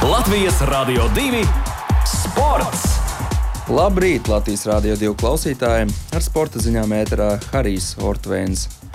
Latvijas Rādio 2 sports! Labrīt, Latvijas Rādio 2 klausītājiem! Ar sporta ziņām ēterā Harijs Ortvēns.